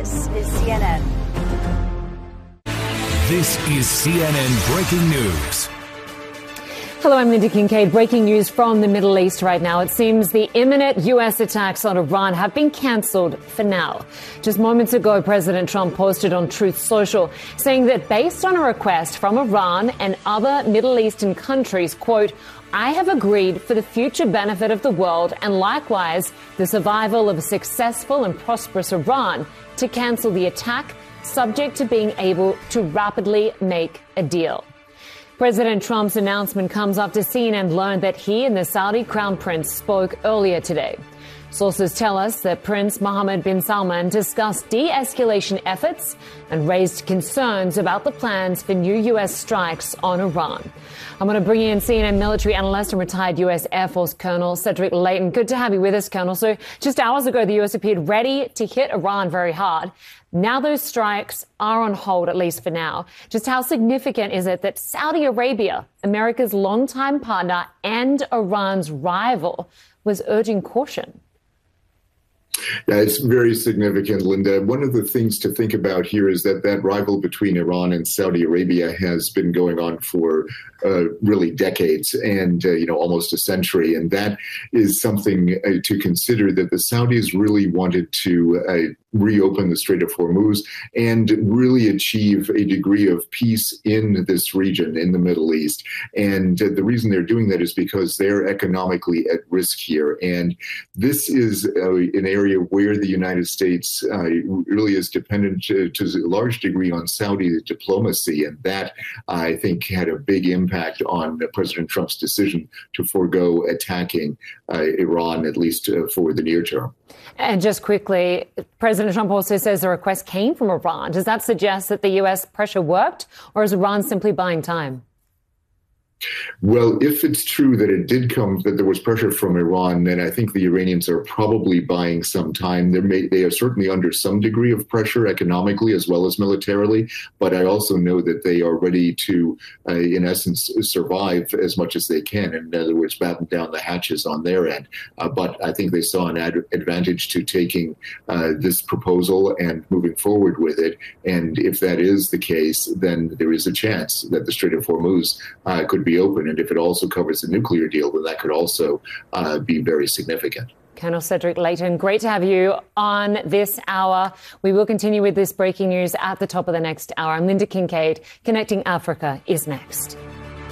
This is CNN. This is CNN Breaking News. Hello, I'm Linda Kincaid. Breaking news from the Middle East right now. It seems the imminent U.S. attacks on Iran have been cancelled for now. Just moments ago, President Trump posted on Truth Social saying that based on a request from Iran and other Middle Eastern countries, quote, I have agreed for the future benefit of the world and likewise the survival of a successful and prosperous Iran to cancel the attack, subject to being able to rapidly make a deal. President Trump's announcement comes after CNN learned that he and the Saudi Crown Prince spoke earlier today. Sources tell us that Prince Mohammed bin Salman discussed de-escalation efforts and raised concerns about the plans for new U.S. strikes on Iran. I'm going to bring in CNN military analyst and retired U.S. Air Force Colonel Cedric Leighton. Good to have you with us, Colonel. So just hours ago, the U.S. appeared ready to hit Iran very hard. Now those strikes are on hold, at least for now. Just how significant is it that Saudi Arabia, America's longtime partner and Iran's rival, was urging caution? Yeah, it's very significant, Linda. One of the things to think about here is that rival between Iran and Saudi Arabia has been going on for really decades and, almost a century. And that is something to consider, that the Saudis really wanted to reopen the Strait of Hormuz and really achieve a degree of peace in this region, in the Middle East. And the reason they're doing that is because they're economically at risk here. And this is an area where the United States really is dependent to a large degree on Saudi diplomacy. And that, I think, had a big impact on President Trump's decision to forego attacking Iran, at least for the near term. And just quickly, President Trump also says the request came from Iran. Does that suggest that the U.S. pressure worked, or is Iran simply buying time? Well, if it's true that it did come, that there was pressure from Iran, then I think the Iranians are probably buying some time. They are certainly under some degree of pressure economically as well as militarily, but I also know that they are ready to, in essence, survive as much as they can. In other words, batten down the hatches on their end. But I think they saw an advantage to taking this proposal and moving forward with it. And if that is the case, then there is a chance that the Strait of Hormuz could be open. And if it also covers the nuclear deal, then that could also be very significant. Colonel Cedric Leighton, great to have you on this hour. We will continue with this breaking news at the top of the next hour. I'm Linda Kincaid. Connecting Africa is next.